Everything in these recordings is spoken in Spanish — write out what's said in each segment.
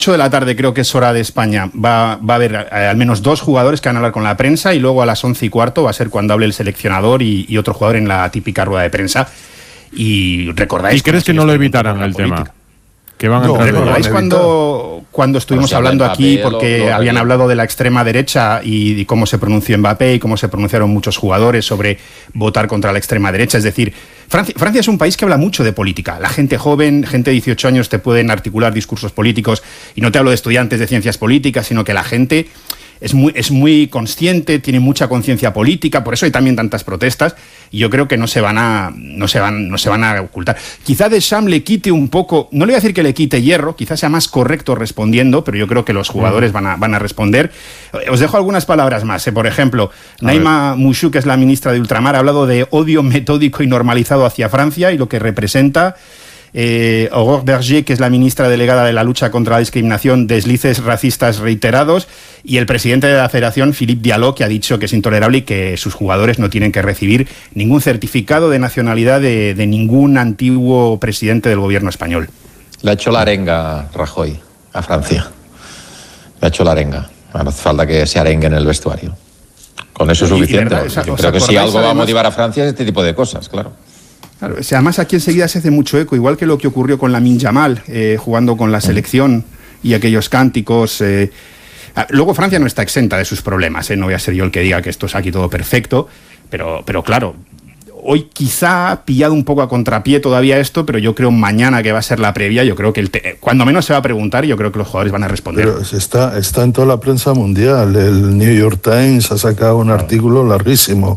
8 de la tarde, creo que es hora de España, va a haber al menos 2 jugadores que van a hablar con la prensa, y luego a las 11:15 va a ser cuando hable el seleccionador y otro jugador en la típica rueda de prensa. Y recordáis... ¿Y crees que no lo evitarán el tema? Que van a entrar. ¿Recordáis cuando estuvimos hablando aquí porque habían hablado de la extrema derecha y cómo se pronunció Mbappé y cómo se pronunciaron muchos jugadores sobre votar contra la extrema derecha? Es decir, Francia es un país que habla mucho de política. La gente joven, gente de 18 años te pueden articular discursos políticos, y no te hablo de estudiantes de ciencias políticas, sino que la gente es muy consciente, tiene mucha conciencia política, por eso hay también tantas protestas, y yo creo que no se van a ocultar. Quizá Deschamps le quite un poco, no le voy a decir que le quite hierro, quizás sea más correcto respondiendo, pero yo creo que los jugadores van a responder. Os dejo algunas palabras más. Por ejemplo, Naïma Mouchou, que es la ministra de Ultramar, ha hablado de odio metódico y normalizado hacia Francia y lo que representa. Aurore Berger, que es la ministra delegada de la lucha contra la discriminación, deslices racistas reiterados, y el presidente de la federación, Philippe Diallo, que ha dicho que es intolerable y que sus jugadores no tienen que recibir ningún certificado de nacionalidad de ningún antiguo presidente del gobierno español. Le ha hecho la arenga Rajoy a Francia. Le ha hecho la arenga. No hace falta que se arengue en el vestuario. Con eso es suficiente. Yo creo que si algo va a motivar a Francia es este tipo de cosas, claro. Claro, o sea, además aquí enseguida se hace mucho eco, igual que lo que ocurrió con Lamine Yamal, jugando con la selección y aquellos cánticos. Luego Francia no está exenta de sus problemas, no voy a ser yo el que diga que esto es aquí todo perfecto, pero claro, hoy quizá pillado un poco a contrapié todavía esto, pero yo creo mañana, que va a ser la previa, yo creo que cuando menos se va a preguntar, y yo creo que los jugadores van a responder. Pero está en toda la prensa mundial. El New York Times ha sacado un artículo larguísimo.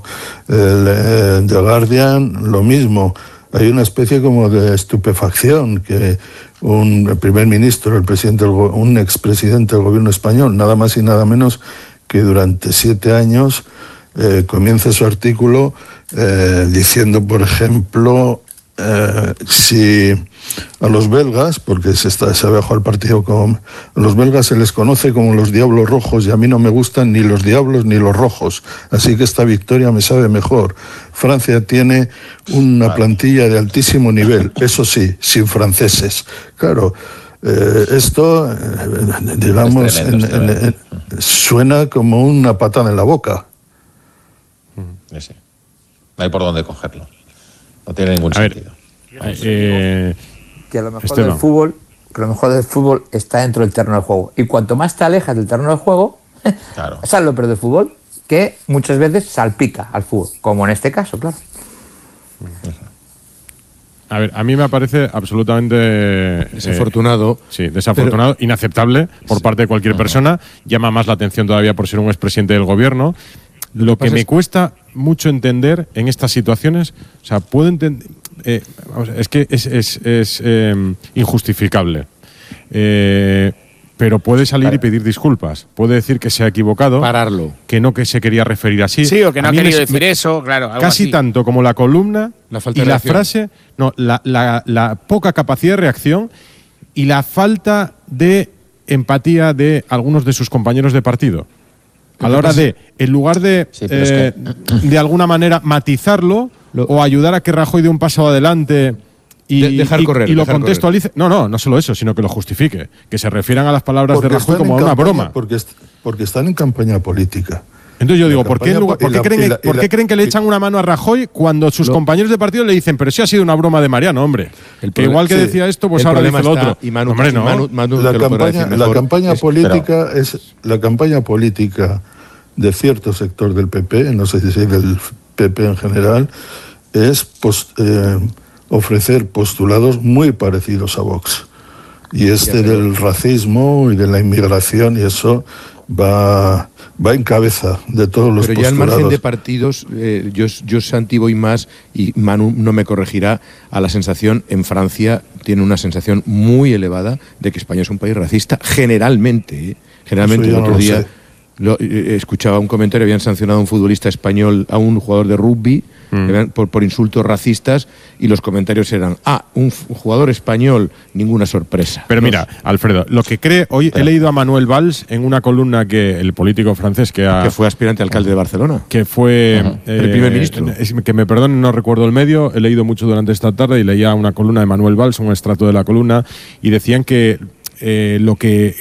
El The Guardian, lo mismo. Hay una especie como de estupefacción que un primer ministro, un expresidente del gobierno español, nada más y nada menos que durante 7 años, comienza su artículo diciendo, por ejemplo, si a los belgas, porque se bajó al partido a los belgas se les conoce como los diablos rojos, y a mí no me gustan ni los diablos ni los rojos, así que esta victoria me sabe mejor. Francia tiene una plantilla de altísimo nivel, eso sí, sin franceses. Claro, esto, digamos, suena como una patada en la boca. Sí. No hay por dónde cogerlo. No tiene ningún sentido. Que a lo mejor del fútbol está dentro del terreno del juego. Y cuanto más te alejas del terreno del juego, claro. Eso es lo peor del fútbol, que muchas veces salpica al fútbol, como en este caso, claro. A ver, a mí me parece absolutamente desafortunado. Desafortunado, inaceptable por parte de cualquier persona. Llama más la atención todavía por ser un expresidente del gobierno. Lo que me cuesta mucho entender en estas situaciones, o sea, puedo entender, es que es injustificable, pero puede salir y pedir disculpas, puede decir que se ha equivocado, pararlo, que se quería referir así. Sí, o que no ha querido decir eso, claro. Algo casi así. Tanto como la columna y la frase, la poca capacidad de reacción y la falta de empatía de algunos de sus compañeros de partido. A la hora de, en lugar de, de alguna manera matizarlo o ayudar a que Rajoy dé un paso adelante y lo contextualice. No solo eso, sino que lo justifique. Que se refieran a las palabras de Rajoy como a una broma. Porque están en campaña política. Entonces yo digo, ¿por qué creen que le echan una mano a Rajoy cuando sus compañeros de partido le dicin, pero sí ha sido una broma de Mariano, hombre? Que igual que decía esto, pues ahora dice lo otro. Y Manu, hombre, no. La campaña política de cierto sector del PP, no sé si del PP en general, es ofrecer postulados muy parecidos a Vox. Y del racismo y de la inmigración, y eso va en cabeza de todos los postulados. Pero ya al margen de partidos, yo Santi voy más, y Manu no me corregirá, a la sensación, en Francia tiene una sensación muy elevada de que España es un país racista, generalmente. Generalmente el otro día escuchaba un comentario, habían sancionado a un futbolista español, a un jugador de rugby, por insultos racistas, y los comentarios eran, un jugador español, ninguna sorpresa. Pero mira, Alfredo, lo que cree, hoy he leído a Manuel Valls en una columna que el político francés que fue aspirante a alcalde de Barcelona. Que fue el primer ministro. Que me perdonen, no recuerdo el medio, he leído mucho durante esta tarde y leía una columna de Manuel Valls, un extracto de la columna, y decían que lo que